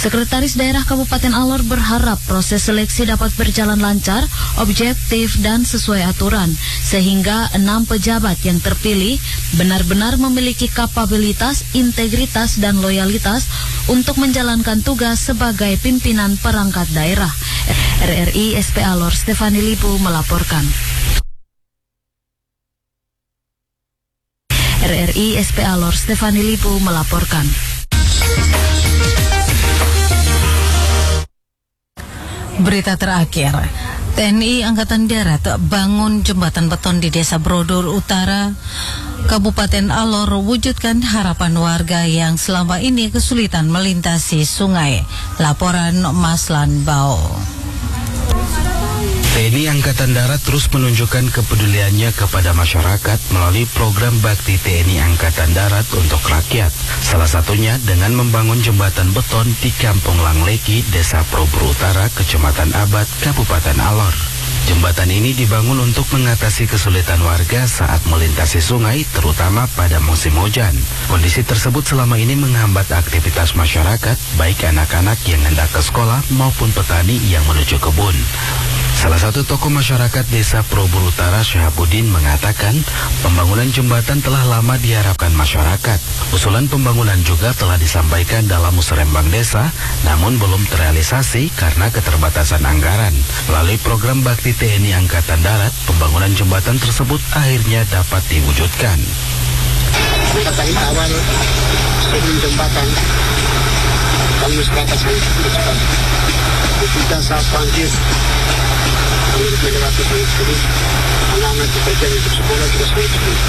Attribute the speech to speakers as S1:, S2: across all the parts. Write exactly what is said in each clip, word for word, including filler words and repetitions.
S1: Sekretaris Daerah Kabupaten Alor berharap proses seleksi dapat berjalan lancar, objektif, dan sesuai aturan, sehingga enam pejabat yang terpilih benar-benar memiliki kapabilitas, integritas, dan loyalitas untuk menjalankan tugas sebagai pimpinan perangkat daerah. R R I S P Alor Stefani Lipu melaporkan. R R I S P Alor Stefani Lipu melaporkan.
S2: Berita terakhir, T N I Angkatan Darat bangun jembatan beton di Desa Brodor Utara, Kabupaten Alor, wujudkan harapan warga yang selama ini kesulitan melintasi sungai. Laporan Maslan Bao.
S3: T N I Angkatan Darat terus menunjukkan kepeduliannya kepada masyarakat melalui program Bakti T N I Angkatan Darat untuk rakyat. Salah satunya dengan membangun jembatan beton di Kampung Langleki, Desa Brodor Utara, Kecamatan Abad, Kabupaten Alor. Jembatan ini dibangun untuk mengatasi kesulitan warga saat melintasi sungai, terutama pada musim hujan. Kondisi tersebut selama ini menghambat aktivitas masyarakat, baik anak-anak yang hendak ke sekolah maupun petani yang menuju kebun. Salah satu tokoh masyarakat Desa Brodor Utara, Syahabuddin, mengatakan pembangunan jembatan telah lama diharapkan masyarakat. Usulan pembangunan juga telah disampaikan dalam musrembang desa, namun belum terrealisasi karena keterbatasan anggaran. Melalui program Bakti T N I Angkatan Darat, pembangunan jembatan tersebut akhirnya dapat diwujudkan.
S4: Katakan awal sebelum jembatan, kami masyarakat sangat cepat. Kita saat banjir, kami melewati sangat sulit. Anak-anak bekerja untuk sekolah juga sangat sulit.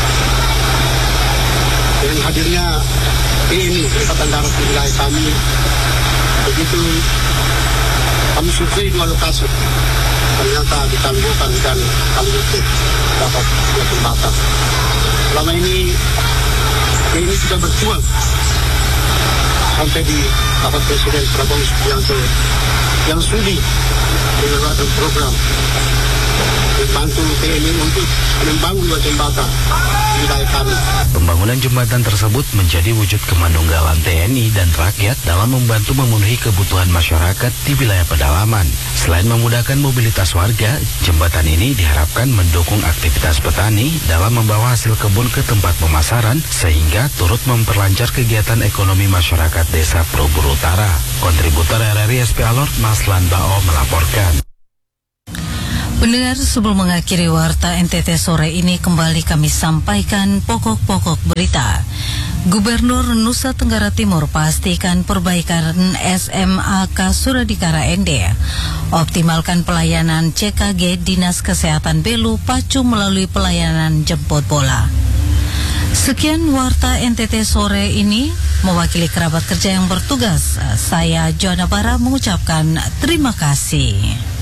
S4: Dengan hadirnya T N I Angkatan Darat di wilayah kami, begitu kami survei dua lokasi, ternyata ditangguhkan dan kami itu dapat dua jembatan. Selama ini T N I sudah berjuang sampai di Bapak Presiden Prabowo Subianto yang sudi mengeluarkan program membantu T N I untuk membangun dua jembatan di wilayah kami.
S3: Pembangunan jembatan tersebut menjadi wujud kemanunggalan T N I dan rakyat dalam membantu memenuhi kebutuhan masyarakat di wilayah pedalaman. Selain memudahkan mobilitas warga, jembatan ini diharapkan mendukung aktivitas petani dalam membawa hasil kebun ke tempat pemasaran sehingga turut memperlancar kegiatan ekonomi masyarakat Desa Brodor Utara. Kontributor R R I S P Alor, Maslan Bao melaporkan.
S2: Pendengar, sebelum mengakhiri warta N T T sore ini, kembali kami sampaikan pokok-pokok berita. Gubernur Nusa Tenggara Timur pastikan perbaikan S M A K Suradikara N D. Optimalkan pelayanan C K G Dinas Kesehatan Belu Pacu melalui pelayanan jemput bola. Sekian warta N T T sore ini, mewakili kerabat kerja yang bertugas, saya Joanna Bara mengucapkan terima kasih.